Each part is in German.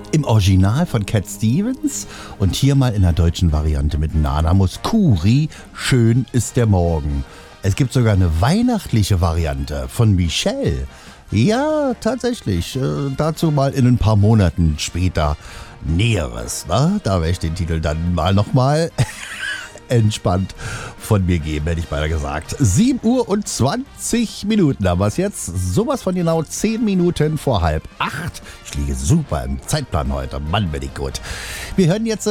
Im Original von Cat Stevens und hier mal in der deutschen Variante mit Nana Mouskouri, Schön ist der Morgen. Es gibt sogar eine weihnachtliche Variante von Michelle. Ja, tatsächlich. Dazu mal in ein paar Monaten später Näheres. Ne? Da werde ich den Titel dann mal nochmal entspannt von mir geben, hätte ich beinahe gesagt. 7 Uhr und 20 Minuten haben wir es jetzt. Sowas von genau 10 Minuten vor 7:30. Ich liege super im Zeitplan heute. Mann, bin ich gut. Wir hören jetzt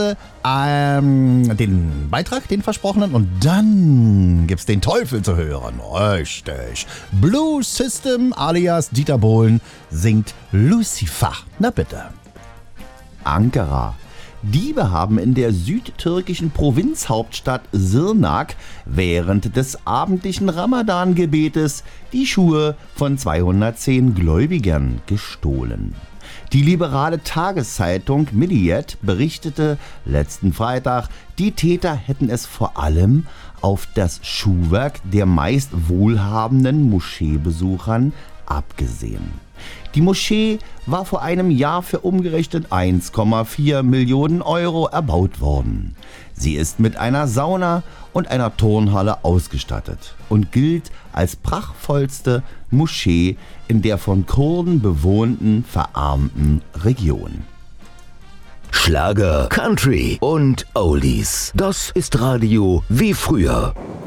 den Beitrag, den versprochenen, und dann gibt's den Teufel zu hören. Richtig. Blue System alias Dieter Bohlen singt Lucifer. Na bitte. Ankara. Diebe haben in der südtürkischen Provinzhauptstadt Sirnak während des abendlichen Ramadan-Gebetes die Schuhe von 210 Gläubigern gestohlen. Die liberale Tageszeitung Milliyet berichtete letzten Freitag, die Täter hätten es vor allem auf das Schuhwerk der meist wohlhabenden Moscheebesuchern abgesehen. Die Moschee war vor einem Jahr für umgerechnet 1,4 Millionen Euro erbaut worden. Sie ist mit einer Sauna und einer Turnhalle ausgestattet und gilt als prachtvollste Moschee in der von Kurden bewohnten, verarmten Region. Schlager, Country und Oldies. Das ist Radio wie früher.